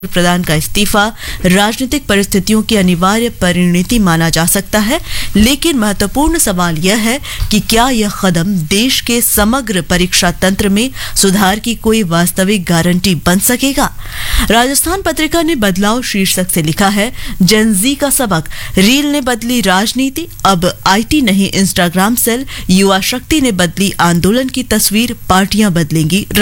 प्रधान का इस्तीफा राजनीतिक परिस्थितियों की अनिवार्य परिणति माना जा सकता है, लेकिन महत्वपूर्ण सवाल यह है कि क्या यह कदम देश के समग्र परीक्षा तंत्र में सुधार की कोई वास्तविक गारंटी बन सकेगा। राजस्थान पत्रिका ने बदलाव शीर्षक से लिखा है, जेनजी का सबक, रील ने बदली राजनीति, अब आईटी नहीं इंस्टाग्राम सेल, युवा शक्ति ने बदली आंदोलन की तस्वीर, पार्टियां बदलेंगी।